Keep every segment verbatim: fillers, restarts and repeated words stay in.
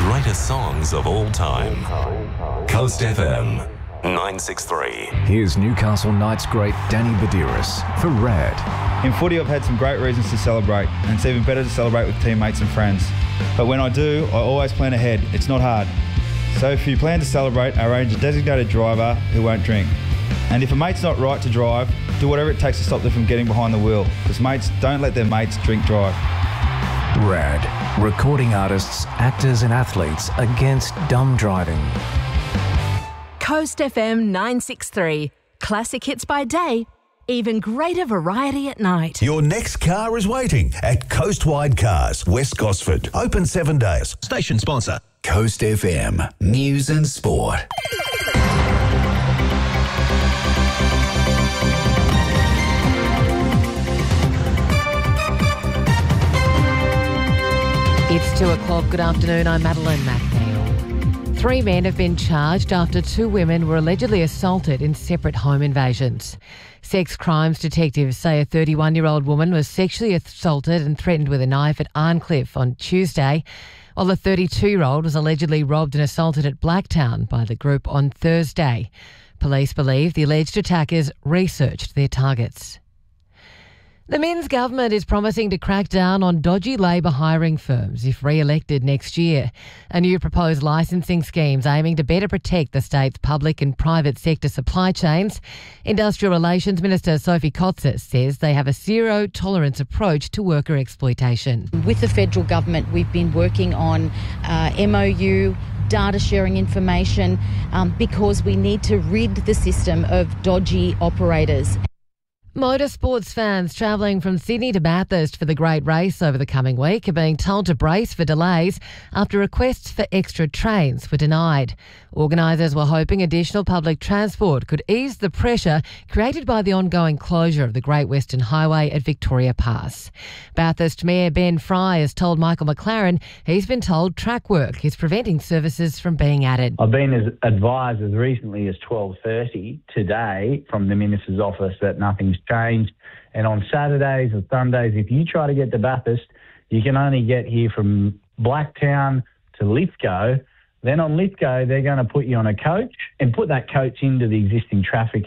greatest songs of all time. Coast F M nine sixty-three. Here's Newcastle Knights great Danny Badiris for Rad. In footy, I've had some great reasons to celebrate, and it's even better to celebrate with teammates and friends. But when I do, I always plan ahead. It's not hard. So if you plan to celebrate, arrange a designated driver who won't drink. And if a mate's not right to drive, do whatever it takes to stop them from getting behind the wheel, because mates don't let their mates drink drive. Rad. Recording artists, actors and athletes against dumb driving. Coast F M nine sixty-three. Classic hits by day, even greater variety at night. Your next car is waiting at Coastwide Cars, West Gosford. Open seven days. Station sponsor. Coast F M. News and Sport. It's two o'clock. Good afternoon. I'm Madeline McNeil. Three men have been charged after two women were allegedly assaulted in separate home invasions. Sex crimes detectives say a thirty-one-year-old woman was sexually assaulted and threatened with a knife at Arncliffe on Tuesday, while the thirty-two-year-old was allegedly robbed and assaulted at Blacktown by the group on Thursday. Police believe the alleged attackers researched their targets. The Minns government is promising to crack down on dodgy Labor hiring firms if re-elected next year. A new proposed licensing scheme's aiming to better protect the state's public and private sector supply chains. Industrial Relations Minister Sophie Kotsis says they have a zero-tolerance approach to worker exploitation. With the federal government, we've been working on uh, M O U, data sharing information, um, because we need to rid the system of dodgy operators. Motorsports fans travelling from Sydney to Bathurst for the Great Race over the coming week are being told to brace for delays after requests for extra trains were denied. Organisers were hoping additional public transport could ease the pressure created by the ongoing closure of the Great Western Highway at Victoria Pass. Bathurst Mayor Ben Fry has told Michael McLaren he's been told track work is preventing services from being added. I've been as advised as recently as twelve thirty today from the Minister's office that nothing's changed. And on Saturdays and Sundays, if you try to get to Bathurst, you can only get here from Blacktown to Lithgow. Then on Lithgow, they're going to put you on a coach and put that coach into the existing traffic.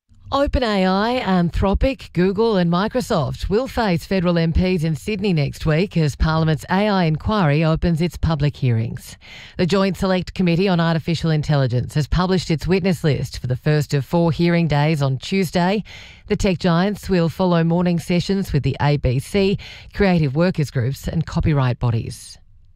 OpenAI, Anthropic, Google and Microsoft will face federal M Ps in Sydney next week as Parliament's A I inquiry opens its public hearings. The Joint Select Committee on Artificial Intelligence has published its witness list for the first of four hearing days on Tuesday. The tech giants will follow morning sessions with the A B C, creative workers groups and copyright bodies.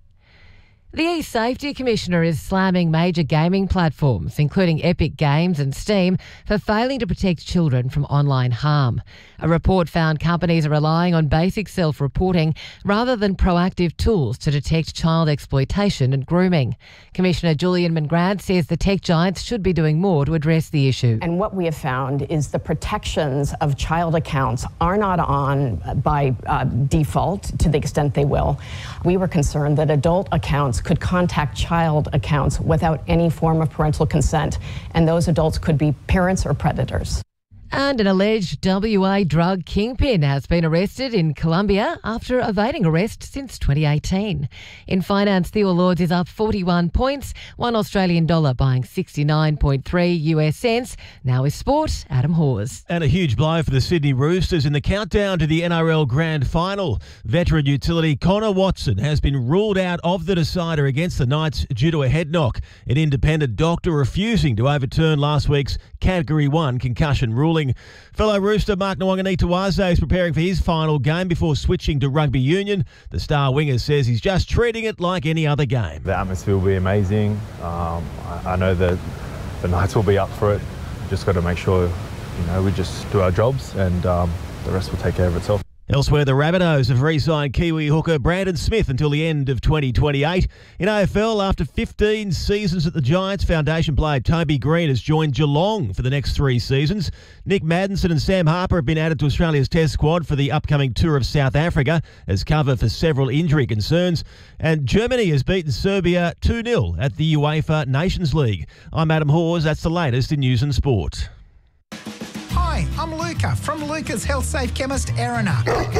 The E-Safety Commissioner is slamming major gaming platforms, including Epic Games and Steam, for failing to protect children from online harm. A report found companies are relying on basic self-reporting rather than proactive tools to detect child exploitation and grooming. Commissioner Julian Mangrad says the tech giants should be doing more to address the issue. And what we have found is the protections of child accounts are not on by uh, default to the extent they will. We were concerned that adult accounts could contact child accounts without any form of parental consent, and those adults could be parents or predators. And an alleged W A drug kingpin has been arrested in Colombia after evading arrest since twenty eighteen. In finance, the All Lords is up forty-one points, one Australian dollar buying sixty-nine point three U S cents. Now is sport, Adam Hawes. And a huge blow for the Sydney Roosters in the countdown to the N R L Grand Final. Veteran utility Connor Watson has been ruled out of the decider against the Knights due to a head knock. An independent doctor refusing to overturn last week's Category one concussion ruling. Fellow Rooster Mark Nwanganitawaze is preparing for his final game before switching to rugby union. The star winger says he's just treating it like any other game. The atmosphere will be amazing. Um, I, I know that the Knights will be up for it. Just got to make sure, you know, we just do our jobs and um, the rest will take care of itself. Elsewhere, the Rabbitohs have re-signed Kiwi hooker Brandon Smith until the end of twenty twenty-eight. In A F L, after fifteen seasons at the Giants, Foundation player Toby Green has joined Geelong for the next three seasons. Nick Maddinson and Sam Harper have been added to Australia's Test squad for the upcoming tour of South Africa as cover for several injury concerns. And Germany has beaten Serbia two nil at the UEFA Nations League. I'm Adam Hawes. That's the latest in news and sport. Hi, I'm Luca from Luca's Health Safe Chemist, Erina.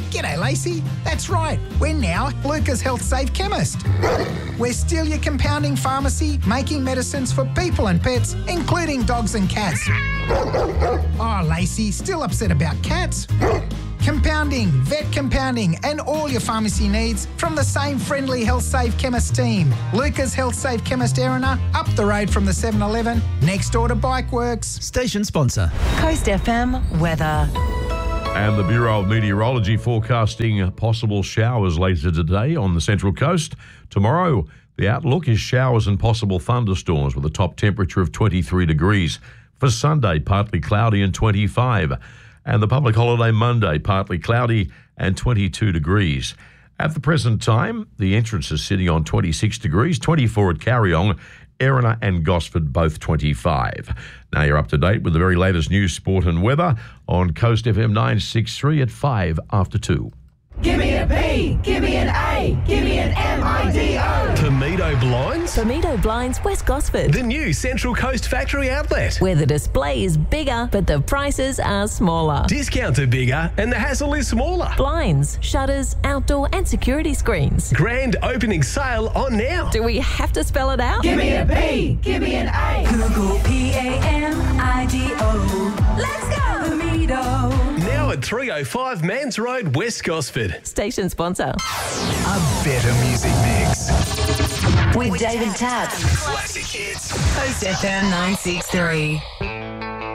G'day, Lacey. That's right. We're now Lucas Health Safe Chemist. We're still your compounding pharmacy, making medicines for people and pets, including dogs and cats. Oh, Lacey, still upset about cats? Compounding, vet compounding, and all your pharmacy needs from the same friendly Health Safe Chemist team. Lucas Health Safe Chemist Erina, up the road from the seven eleven, next door to Bike Works. Station sponsor. Coast F M weather. And the Bureau of Meteorology forecasting possible showers later today on the Central Coast. Tomorrow, the outlook is showers and possible thunderstorms with a top temperature of twenty-three degrees. For Sunday, partly cloudy and twenty-five. And the public holiday Monday, partly cloudy and twenty-two degrees. At the present time, the entrance is sitting on twenty-six degrees, twenty-four at Carryong, Erina and Gosford both twenty-five. Now you're up to date with the very latest news, sport and weather on Coast F M nine sixty-three at five after two. Give me a P, give me an A, give me an M I D O. Tomedo Blinds? Tomedo Blinds, West Gosford. The new Central Coast factory outlet. Where the display is bigger, but the prices are smaller. Discounts are bigger and the hassle is smaller. Blinds, shutters, outdoor and security screens. Grand opening sale on now. Do we have to spell it out? Give me a P, give me an A. Google P A M I D O. Let's go, Tomedo. Now at three oh five Mans Road, West Gosford. Station sponsor. A better music mix. With David Tapp. Classic hits. Coast F M nine sixty-three.